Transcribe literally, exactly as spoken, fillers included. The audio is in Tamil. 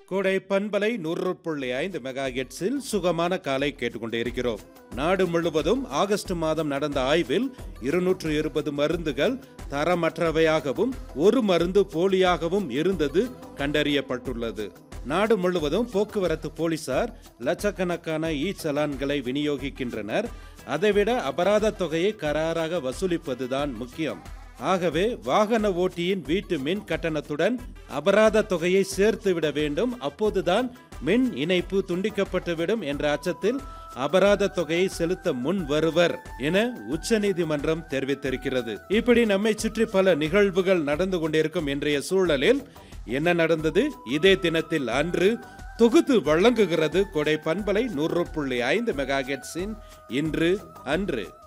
கோடை பண்பலை நூறு புள்ளி ஐந்து மெகா ஹெர்ட்ஸில் சுகமான காலை கேட்டுக்கொண்டே இருக்கிறோம். நாடு முழுவதும் ஆகஸ்ட் மாதம் நடந்த ஆய்வில் இருநூற்று இருபது மருந்துகள் தரமற்றவையாகவும் ஒரு மருந்து போலியாகவும் இருந்தது கண்டறியப்பட்டுள்ளது. நாடு முழுவதும் போக்குவரத்து போலீசார் லட்சக்கணக்கான இ சலான்களை விநியோகிக்கின்றனர். அதைவிட அபராத தொகையை கராராக வசூலிப்பதுதான் முக்கியம். ஆகவே வாகன ஓட்டியின் வீட்டு மின் கட்டணத்துடன் அபராத தொகையை சேர்த்து விட வேண்டும். அப்போதுதான் மின் இணைப்பு துண்டிக்கப்பட்டுவிடும் என்ற அச்சத்தில் அபராத தொகையை செலுத்த முன் வருவர் என உச்சநீதிமன்றம் தெரிவித்திருக்கிறது. இப்படி நம்மை சுற்றி பல நிகழ்வுகள் நடந்து கொண்டிருக்கும் இன்றைய சூழலில் என்ன நடந்தது இதே தினத்தில் அன்று தொகுத்து வழங்குகிறது கோடை பண்பலை நூறு புள்ளி ஐந்து மெகா ஹெர்ட்ஸின் இன்று அன்று.